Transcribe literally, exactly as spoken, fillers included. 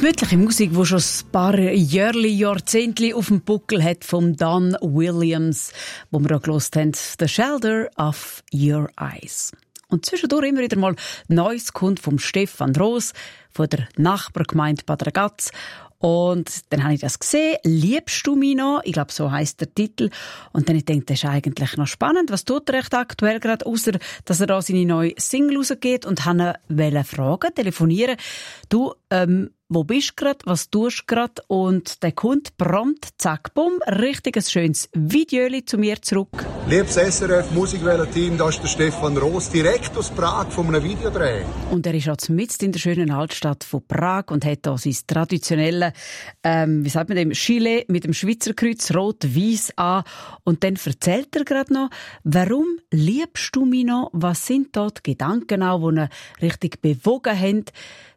Gemütliche Musik, die schon ein paar Jahre, Jahrzehnte auf dem Buckel hat, von Don Williams, wo wir auch gehört haben, «The Shelter of Your Eyes». Und zwischendurch immer wieder mal Neues kommt vom Stefan Roos, von der Nachbargemeinde Bad Ragaz. Und dann habe ich das gesehen, «Liebst du mich noch?» Ich glaube, so heisst der Titel. Und dann habe ich gedacht, das ist eigentlich noch spannend. Was tut er recht aktuell gerade, außer dass er da seine neue Single rausgeht, und habe ihn fragen, telefonieren. Du, ähm, wo bist du gerade, was tust du gerade? Und der kommt prompt, zack, bumm, richtig ein schönes Video zu mir zurück. Liebes S R F Musikwelle-Team, da ist der Stefan Roos, direkt aus Prag von einem Videodreh. Und er ist jetzt mitten in der schönen Altstadt von Prag und hat hier sein traditionelles, ähm, wie sagt man dem, Gilet mit dem Schweizer Kreuz rot-weiß an. Und dann erzählt er gerade noch, warum liebst du mich noch? Was sind dort Gedanken auch, die ihn richtig bewogen haben?